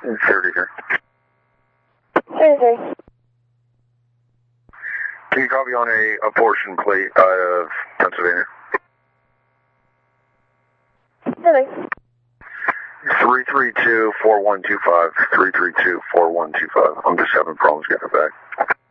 30 here. Okay. Can you copy on a portion plate of Pennsylvania? Okay. 332-4125. 332-4125. I'm just having problems getting it back.